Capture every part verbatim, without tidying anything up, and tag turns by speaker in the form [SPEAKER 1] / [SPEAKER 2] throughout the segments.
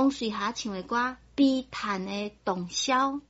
[SPEAKER 1] 王瑞霞唱的歌悲叹的洞箫。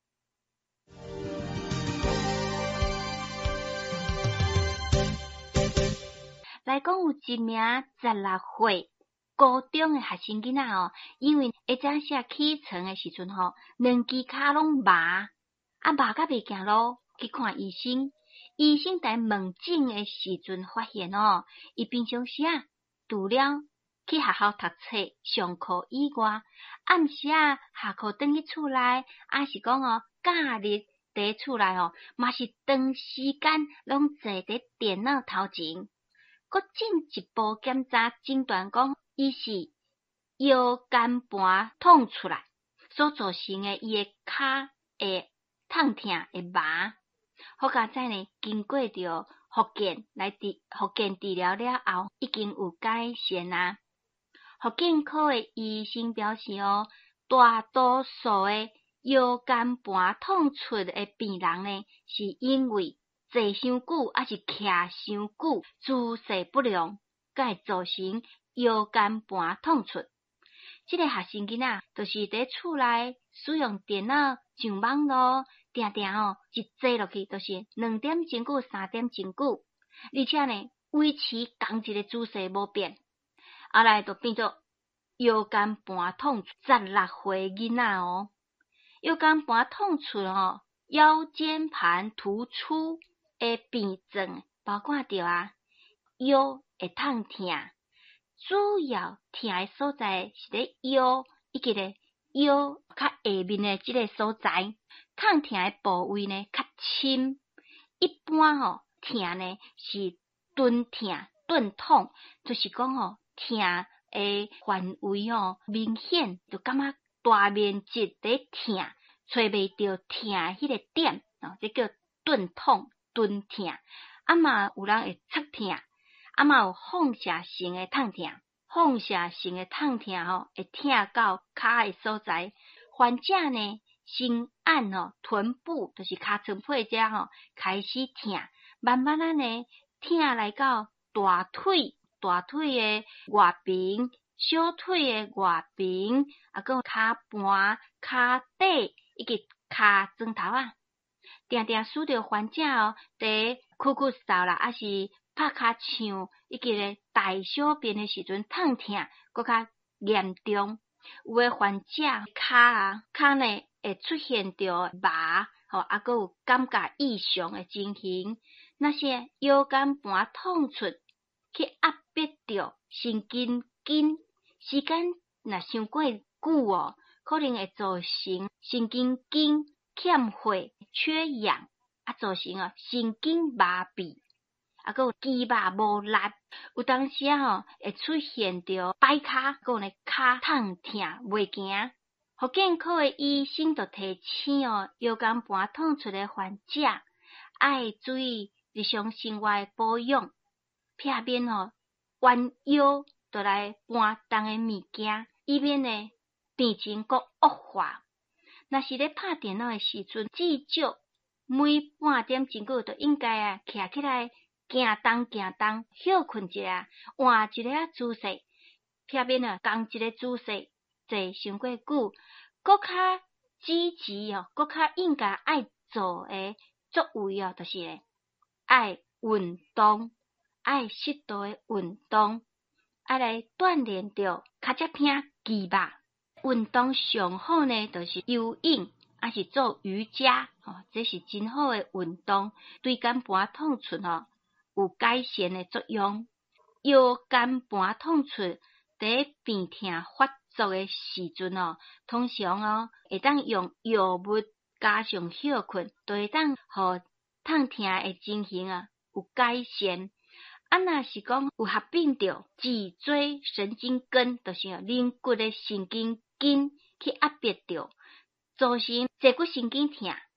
[SPEAKER 1] 来讲有一名十六岁高中的学生囡仔哦，因为一早写起床的时阵吼，两只骹拢麻，啊麻甲袂行路，去看医生。医生在问诊的时阵发现哦，伊平常时啊，除了去学校读册上课以外，暗时啊下课转去厝内，啊是讲哦假日伫厝内哦，嘛是长时间拢坐伫电脑头前。搁进一步检查诊断讲，伊是腰间盘痛出来所造成的伊的骹会痛痛会麻。好佳哉呢，经过着复健来治复健治疗了后，已经有改善啊。复健科的医生表示哦，大多数的腰间盘痛出的病人呢，是因为坐伤久，还是徛伤久，姿势不良，才会造成腰间盘痛出。这个学生囡仔就是伫厝内使用电脑上网络，定定哦，一坐落去就是两点钟久、三点钟久，而且呢，维持同一个姿势无变，后来就变做腰间盘痛出。十六岁囡仔哦，腰间盘痛出哦，腰间盘突出的病症包括着啊，腰会痛痛，主要痛的所在是咧腰以及咧腰较下面的即个所在，痛痛的部位呢较深。一般吼、哦、痛呢是钝痛、钝痛，就是讲吼、哦、痛的范围哦明显，就感觉大面积咧痛，找袂到痛迄个点哦，这叫钝痛、钝痛。啊嘛有人会侧痛，啊嘛有放射性的痛痛，放射性的痛痛吼，会痛到骹的所在。患者呢，先按吼臀部，就是骹床皮遮吼开始痛，慢慢啊呢痛来到大腿，大腿的外边，小腿的外边，啊个骹盘、骹底以及骹砖头啊。定定使着患者哦，伫咳咳嗽啦，还是拍骹唱，以及咧大小便的时阵痛痛，搁较严重。有诶患者骹啊，骹呢会出现着麻，吼，啊，搁有感觉异常诶情形。那些腰间盘痛出，去压迫着神经筋，时间若伤过久哦，可能会造成神经筋欠血、缺氧，啊，造成啊神经麻痹，啊，佮有肌肉无力，有当时啊吼会出现着摆骹，佮有呢骹痛痛袂行。复健科的医生就提醒哦，腰间盘痛出的患者爱注意日常生活的保养，避免哦弯腰就来搬重的物件，以免呢病情佮恶化。若是咧拍电脑的时阵，至少每半点钟久就应该啊徛起来行动行动，休困一下，换一个啊姿势，避免啊同一个姿势坐伤过久。搁较积极哦，搁较应该爱做诶作为哦，就是咧爱运动，爱适度诶运动，爱来锻炼着较才听肌肉。运动上好呢，就是游泳，还是做瑜伽，吼、哦，这是真好诶运动，对肩盘痛出吼有改善诶作用。腰间盘痛出伫病痛发作诶时阵哦，通常哦会当用药物加上休困，就会当互痛痛诶情形啊有改善。啊，若是讲有合并着脊椎神经根，就是软骨诶神经筋去压迫着，造成坐骨神经痛，